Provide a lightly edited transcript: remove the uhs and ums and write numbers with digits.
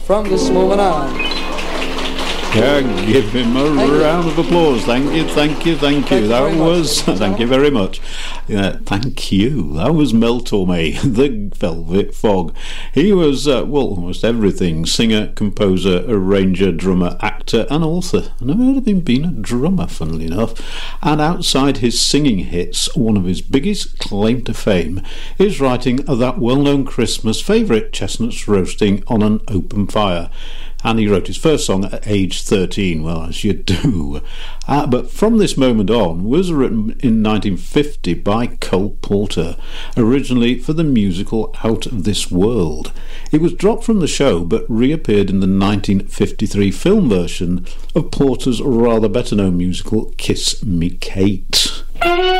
from this moment on. Yeah, give him a round of applause. Thank you. Thank you very much. Thank you. That was Mel Tormé, the Velvet Fog. He was, almost everything. Singer, composer, arranger, drummer, actor and author. I never heard of him being a drummer, funnily enough. And outside his singing hits, one of his biggest claim to fame is writing that well-known Christmas favourite, Chestnuts Roasting on an Open Fire. And he wrote his first song at age 13, well, as you do. But From This Moment On was written in 1950 by Cole Porter, originally for the musical Out of This World. It was dropped from the show but reappeared in the 1953 film version of Porter's rather better-known musical Kiss Me Kate.